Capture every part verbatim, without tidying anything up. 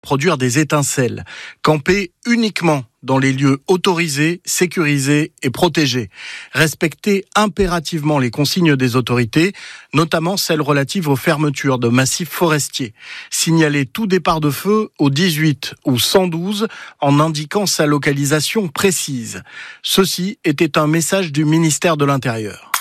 produire des étincelles. Camper uniquement dans les lieux autorisés, sécurisés et protégés. Respecter impérativement les consignes des autorités, notamment celles relatives aux fermetures de massifs forestiers. Signaler tout départ de feu au dix-huit ou cent douze en indiquant sa localisation précise. Ceci était un message du ministère de l'Intérieur.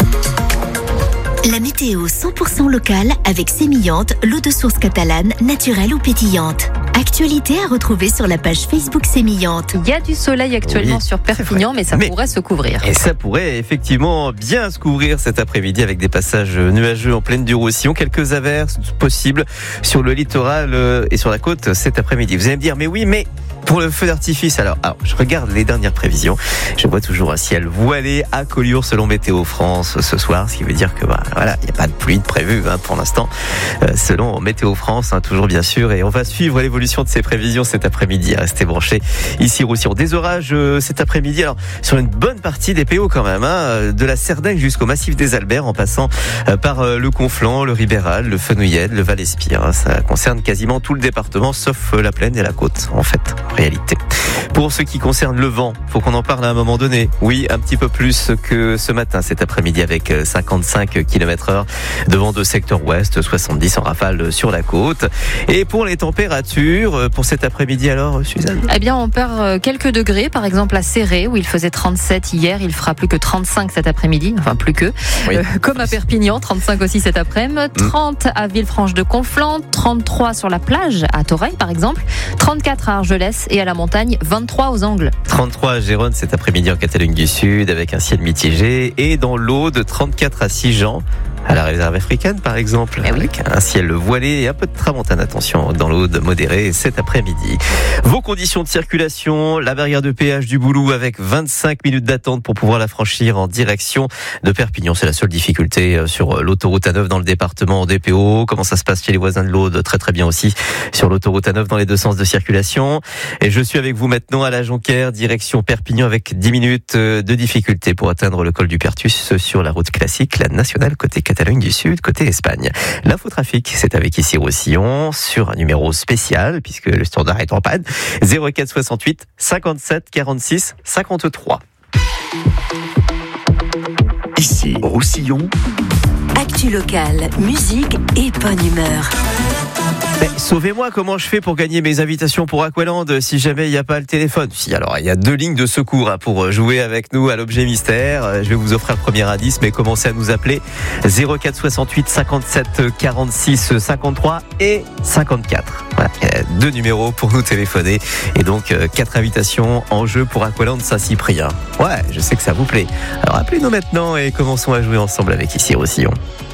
La météo cent pour cent locale avec Sémillante, l'eau de source catalane, naturelle ou pétillante. Actualité à retrouver sur la page Facebook Sémillante. Il y a du soleil actuellement oui, sur Perpignan, mais ça mais, pourrait se couvrir. Et ça pourrait effectivement bien se couvrir cet après-midi avec des passages nuageux en pleine du Roussillon. Quelques averses possibles sur le littoral et sur la côte cet après-midi. Vous allez me dire, mais oui, mais pour le feu d'artifice, alors, alors je regarde les dernières prévisions. Je vois toujours un ciel voilé à Collioure selon Météo France ce soir, ce qui veut dire que bah, voilà, il n'y a pas de pluie de prévue hein, pour l'instant, euh, selon Météo France, hein, toujours bien sûr. Et on va suivre l'évolution de ces prévisions cet après-midi. Restez branchés ici Roussillon. Des orages euh, cet après-midi, alors sur une bonne partie des P O quand même, hein, de la Cerdagne jusqu'au massif des Alberts, en passant euh, par euh, le Conflans, le Ribéral, le Fenouillède, le Val-Espire. Hein, ça concerne quasiment tout le département, sauf euh, la plaine et la côte, en fait. Réalité. Pour ce qui concerne le vent, faut qu'on en parle à un moment donné. Oui, un petit peu plus que ce matin, cet après-midi, avec cinquante-cinq kilomètres heure de vent de secteur ouest, soixante-dix en rafale sur la côte. Et pour les températures, pour cet après-midi alors, Suzanne ? Eh bien, on perd quelques degrés. Par exemple, à Céré, où il faisait trente-sept hier, il fera plus que trente-cinq cet après-midi. Enfin, plus que. Oui. Euh, comme à Perpignan, trente-cinq aussi cet après-midi. trente à Villefranche-de-Conflans, trente-trois sur la plage, à Toreil par exemple. trente-quatre à Argelès et à la montagne, vingt-trois aux Angles. trente-trois à Gérone cet après-midi en Catalogne du Sud avec un ciel mitigé, et dans l'Aude, trente-quatre à Sigean à la réserve africaine par exemple, eh avec oui. un ciel voilé et un peu de tramontane, attention, dans l'Aude modérée cet après-midi. Vos conditions de circulation, la barrière de péage du Boulou avec vingt-cinq minutes d'attente pour pouvoir la franchir en direction de Perpignan. C'est la seule difficulté sur l'autoroute A neuf dans le département des P O. Comment ça se passe chez les voisins de l'Aude? Très très bien aussi sur l'autoroute A neuf dans les deux sens de circulation. Et je suis avec vous maintenant à la Jonquière, direction Perpignan, avec dix minutes de difficulté pour atteindre le col du Pertus sur la route classique, la nationale côté Catalogne du Sud, côté Espagne. L'infotrafic, c'est avec ici Roussillon, sur un numéro spécial, puisque le standard est en panne, zéro quatre soixante-huit cinquante-sept quarante-six cinquante-trois. Ici Roussillon. Actu locale, musique et bonne humeur. Mais sauvez-moi, comment je fais pour gagner mes invitations pour Aqualand si jamais il n'y a pas le téléphone? Si, alors il y a deux lignes de secours hein, pour jouer avec nous à l'objet mystère. Je vais vous offrir le premier indice, mais commencez à nous appeler zéro quatre soixante-huit cinquante-sept quarante-six cinquante-trois et cinquante-quatre. Voilà, il y a deux numéros pour nous téléphoner et donc euh, quatre invitations en jeu pour Aqualand Saint-Cyprien. Ouais, je sais que ça vous plaît. Alors appelez-nous maintenant et commençons à jouer ensemble avec ici Roussillon.